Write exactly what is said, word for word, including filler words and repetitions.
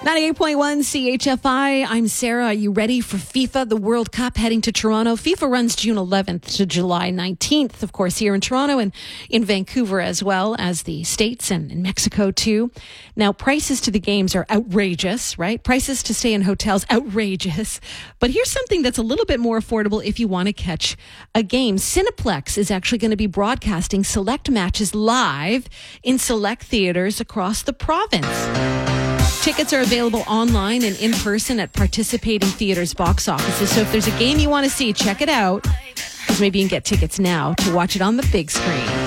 ninety-eight point one C H F I. I'm Sarah. Are you ready for FIFA, the World Cup heading to Toronto? FIFA runs June eleventh to July nineteenth, of course, here in Toronto and in Vancouver, as well as the States and in Mexico, too. Now, prices to the games are outrageous, right? Prices to stay in hotels, outrageous. But here's something that's a little bit more affordable if you want to catch a game. Cineplex is actually going to be broadcasting select matches live in select theaters across the province. Tickets are available online and in person at participating theaters' box offices. So if there's a game you want to see, check it out, because maybe you can get tickets now to watch it on the big screen.